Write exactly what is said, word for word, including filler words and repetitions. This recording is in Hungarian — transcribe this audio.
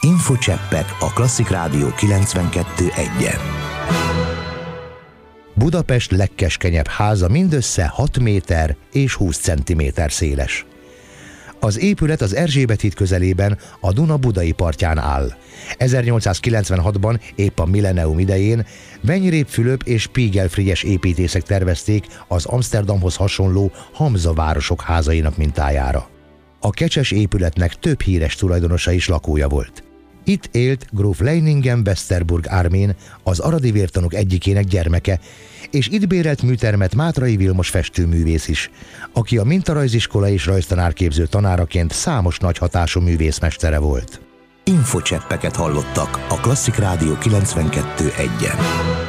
Infocseppek a Klasszik Rádió kilencvenkettő egyen. Budapest legkeskenyebb háza mindössze hat méter és húsz centiméter széles. Az épület az Erzsébet híd közelében, a Duna budai partján áll. ezernyolcszázkilencvenhatban, épp a millennium idején Venyrép Fülöp és Spiegel Frigyes építészek tervezték az Amsterdamhoz hasonló Hamza városok házainak mintájára. A kecses épületnek több híres tulajdonosa is lakója volt. Itt élt gróf Leiningen-Westerburg Armin, az aradi vértanúk egyikének gyermeke, és itt bérelt műtermet Mátrai Vilmos festőművész is, aki a mintarajziskola és rajztanárképző tanáraként számos nagy hatású művészmestere volt. Infocseppeket hallottak a Klasszik Rádió kilencvenkettő egyen.